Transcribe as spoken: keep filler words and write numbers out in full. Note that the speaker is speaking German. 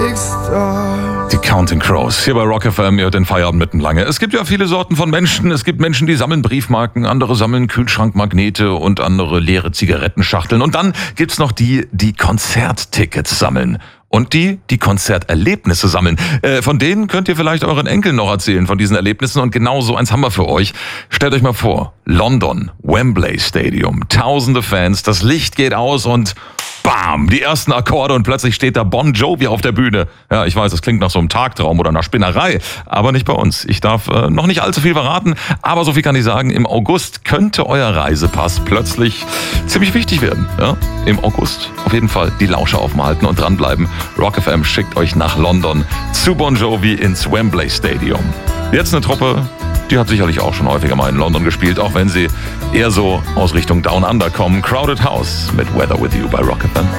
Die Counting Crows, hier bei Rock F M, ihr hört den Feierabend mitten lange. Es gibt ja viele Sorten von Menschen. Es gibt Menschen, die sammeln Briefmarken, andere sammeln Kühlschrankmagnete und andere leere Zigarettenschachteln. Und dann gibt's noch die, die Konzerttickets sammeln. Und die, die Konzerterlebnisse sammeln. Äh, von denen könnt ihr vielleicht euren Enkeln noch erzählen, von diesen Erlebnissen. Und genau so eins haben wir für euch. Stellt euch mal vor, London, Wembley Stadium, tausende Fans, das Licht geht aus und bam, die ersten Akkorde und plötzlich steht da Bon Jovi auf der Bühne. Ja, ich weiß, das klingt nach so einem Tagtraum oder einer Spinnerei, aber nicht bei uns. Ich darf äh, noch nicht allzu viel verraten, aber so viel kann ich sagen, im August könnte euer Reisepass plötzlich ziemlich wichtig werden. Ja? Im August auf jeden Fall die Lauscher aufhalten und dranbleiben. Rock F M schickt euch nach London zu Bon Jovi ins Wembley Stadium. Jetzt eine Truppe, die hat sicherlich auch schon häufiger mal in London gespielt, auch wenn sie eher so aus Richtung Down Under kommen. Crowded House mit Weather With You bei Rock F M.